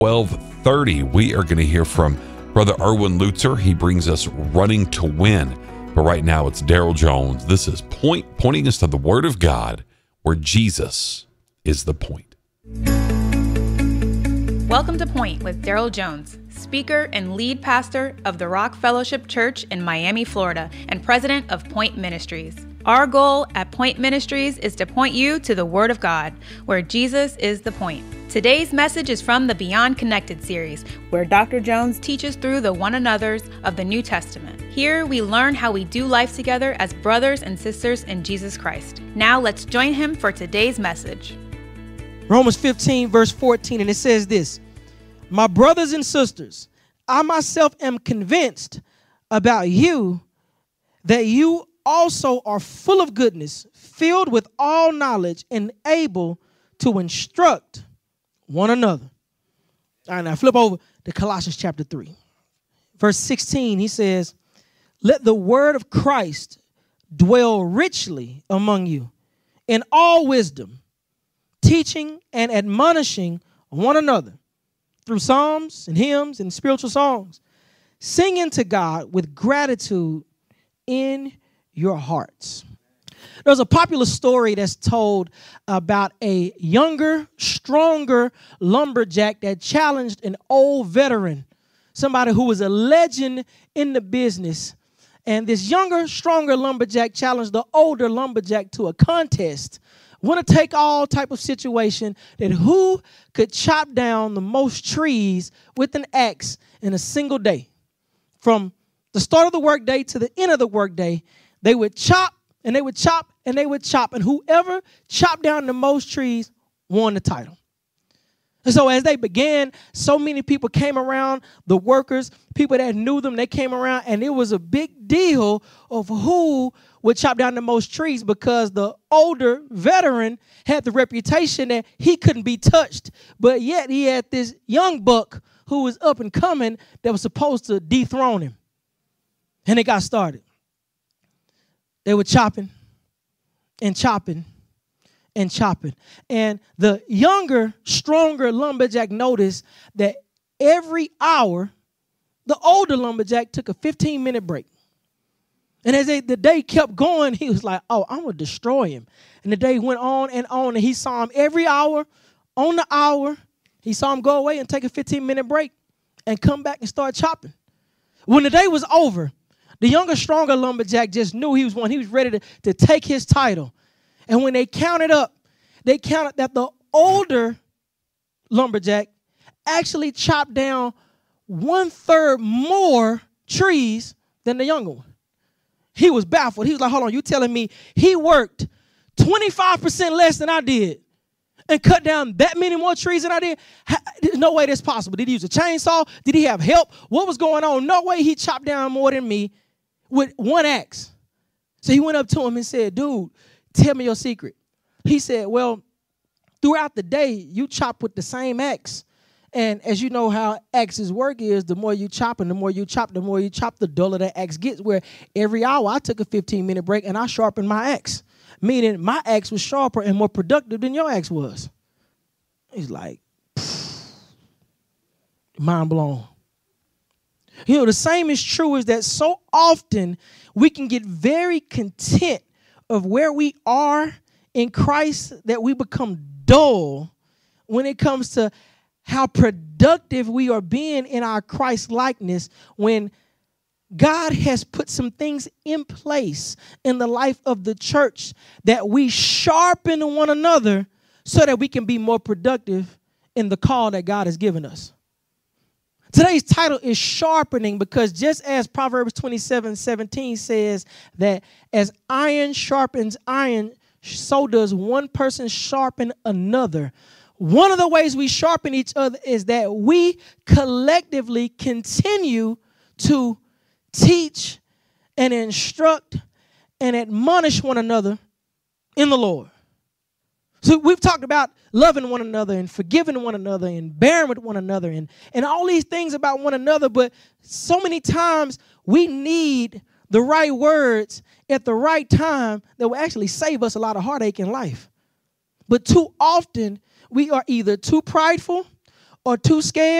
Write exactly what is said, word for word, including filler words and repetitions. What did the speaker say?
twelve thirty, we are going to hear from Brother Erwin Lutzer. He brings us Running to Win. But right now, it's Daryl Jones. This is point pointing us to the Word of God, where Jesus is the point. Welcome to Point with Daryl Jones, speaker and lead pastor of the Rock Fellowship Church in Miami, Florida, and president of Point Ministries. Our goal at Point Ministries is to point you to the Word of God, where Jesus is the point. Today's message is from the Beyond Connected series, where Doctor Jones teaches through the one another's of the New Testament. Here we learn how we do life together as brothers and sisters in Jesus Christ. Now let's join him for today's message. Romans fifteen, verse fourteen, and it says this: My brothers and sisters, I myself am convinced about you that you also are full of goodness, filled with all knowledge, and able to instruct one another. All right, now flip over to Colossians chapter three. Verse sixteen, he says, Let the word of Christ dwell richly among you in all wisdom, teaching and admonishing one another through psalms and hymns and spiritual songs, singing to God with gratitude in your hearts. There's a popular story that's told about a younger, stronger lumberjack that challenged an old veteran, somebody who was a legend in the business. And this younger, stronger lumberjack challenged the older lumberjack to a contest. Want to take all type of situation that who could chop down the most trees with an axe in a single day. From the start of the workday to the end of the workday, they would chop and they would chop and they would chop. And whoever chopped down the most trees won the title. And so as they began, so many people came around, the workers, people that knew them, they came around, and it was a big deal of who would chop down the most trees, because the older veteran had the reputation that he couldn't be touched, but yet he had this young buck who was up and coming that was supposed to dethrone him. And it got started. They were chopping and chopping and chopping. And the younger, stronger lumberjack noticed that every hour, the older lumberjack took a fifteen-minute break. And as they, the day kept going, he was like, oh, I'm going to destroy him. And the day went on and on, and he saw him every hour, on the hour. He saw him go away and take a fifteen-minute break and come back and start chopping. When the day was over, the younger, stronger lumberjack just knew he was one. He was ready to, to take his title. And when they counted up, they counted that the older lumberjack actually chopped down one-third more trees than the younger one. He was baffled. He was like, hold on, you telling me he worked twenty-five percent less than I did and cut down that many more trees than I did? There's no way that's possible. Did he use a chainsaw? Did he have help? What was going on? No way he chopped down more than me with one axe. So he went up to him and said, dude, tell me your secret. He said, well, throughout the day, you chop with the same axe. And as you know how axes work is, the more you chop and the more you chop, the more you chop, the duller that axe gets, where every hour I took a fifteen-minute break and I sharpened my axe, meaning my axe was sharper and more productive than your axe was. He's like, mind blown. You know, the same is true is that so often we can get very content of where we are in Christ that we become dull when it comes to how productive we are being in our Christ likeness, when God has put some things in place in the life of the church that we sharpen one another so that we can be more productive in the call that God has given us. Today's title is sharpening, because just as Proverbs twenty-seven seventeen says that as iron sharpens iron, so does one person sharpen another. One of the ways we sharpen each other is that we collectively continue to teach and instruct and admonish one another in the Lord. So we've talked about loving one another and forgiving one another and bearing with one another and, and all these things about one another. But so many times we need the right words at the right time that will actually save us a lot of heartache in life. But too often we are either too prideful or too scared